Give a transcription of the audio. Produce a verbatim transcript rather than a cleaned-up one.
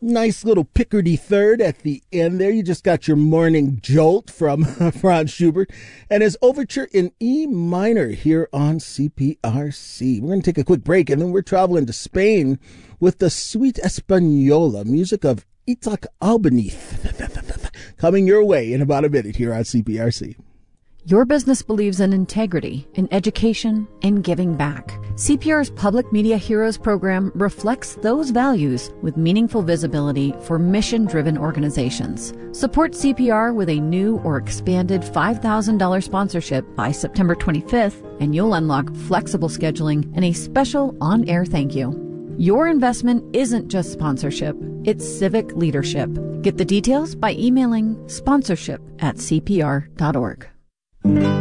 Nice little Picardy third at the end there. You just got your morning jolt from Franz Schubert and his overture in E minor here on C P R C. We're going to take a quick break, and then we're traveling to Spain with the Suite Española, music of Isaac Albeniz, coming your way in about a minute here on C P R C. Your business believes in integrity, in education, in giving back. C P R's Public Media Heroes program reflects those values with meaningful visibility for mission-driven organizations. Support C P R with a new or expanded five thousand dollars sponsorship by September twenty-fifth, and you'll unlock flexible scheduling and a special on-air thank you. Your investment isn't just sponsorship, it's civic leadership. Get the details by emailing sponsorship at c p r dot org.